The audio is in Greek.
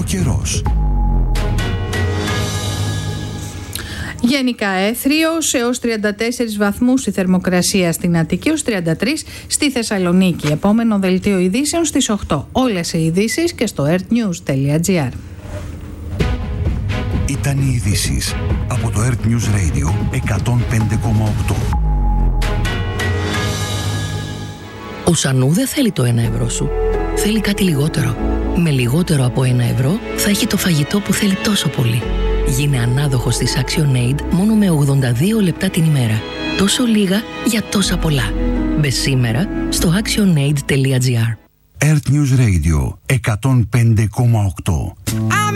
καιρός. Γενικά έθριος, έως 34 βαθμούς η θερμοκρασία στην Αττική, έως 33 στη Θεσσαλονίκη. Επόμενο δελτίο ειδήσεων στις 8. Όλες οι ειδήσεις και στο earthnews.gr. Ήταν οι ειδήσεις από το Earth News Radio 105,8. Ο Σανού δεν θέλει το 1 ευρώ σου. Θέλει κάτι λιγότερο. Με λιγότερο από 1 ευρώ θα έχει το φαγητό που θέλει τόσο πολύ. Γίνε ανάδοχος της ActionAid μόνο με 82 λεπτά την ημέρα. Τόσο λίγα για τόσα πολλά. Μπες σήμερα στο actionaid.gr. Earth News Radio 105,8.